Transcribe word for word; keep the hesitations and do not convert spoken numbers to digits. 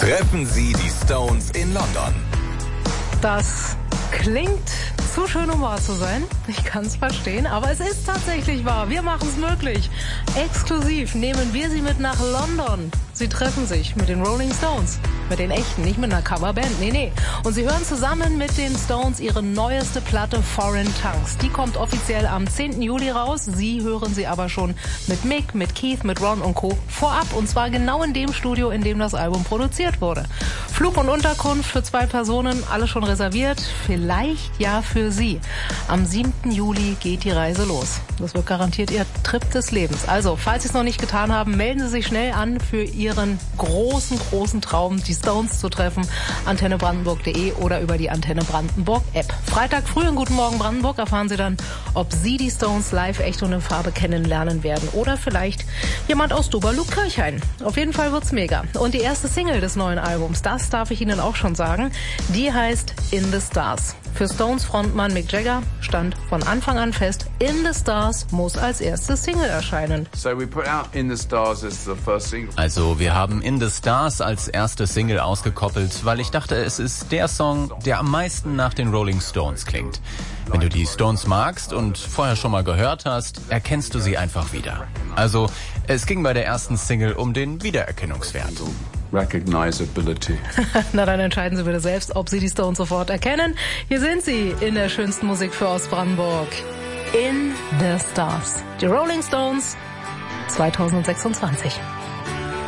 Treffen Sie die Stones in London. Das klingt zu schön, um wahr zu sein. Ich kann es verstehen, aber es ist tatsächlich wahr. Wir machen es möglich. Exklusiv nehmen wir Sie mit nach London. Sie treffen sich mit den Rolling Stones. Mit den echten, nicht mit einer Coverband. Nee, nee. Und sie hören zusammen mit den Stones ihre neueste Platte Foreign Tongues. Die kommt offiziell am zehnten Juli raus. Sie hören sie aber schon mit Mick, mit Keith, mit Ron und Co. vorab. Und zwar genau in dem Studio, in dem das Album produziert wurde. Flug und Unterkunft für zwei Personen, alles schon reserviert. Vielleicht ja für Sie. Am siebten Juli geht die Reise los. Das wird garantiert Ihr Trip des Lebens. Also, falls Sie es noch nicht getan haben, melden Sie sich schnell an für Ihren großen, großen Traum, die Stones zu treffen. antenne brandenburg punkt de oder über die Antenne Brandenburg App. Freitag früh in Guten Morgen Brandenburg erfahren Sie dann, ob Sie die Stones live echt und in Farbe kennenlernen werden. Oder vielleicht jemand aus Doberlug-Kirchhain. Auf jeden Fall wird's mega. Und die erste Single des neuen Albums, das darf ich Ihnen auch schon sagen, die heißt In the Stars. Für Stones Frontmann Mick Jagger stand von Anfang an fest, In the Stars muss als erste Single erscheinen. So we put out In the Stars as the first single. Also wir haben In the Stars als erste Single ausgekoppelt, weil ich dachte, es ist der Song, der am meisten nach den Rolling Stones klingt. Wenn du die Stones magst und vorher schon mal gehört hast, erkennst du sie einfach wieder. Also es ging bei der ersten Single um den Wiedererkennungswert. Recognizability. Na, dann entscheiden Sie bitte selbst, ob Sie die Stones sofort erkennen. Hier sind sie in der schönsten Musik für Ostbrandenburg. In the Stars. Die Rolling Stones zwanzig sechsundzwanzig.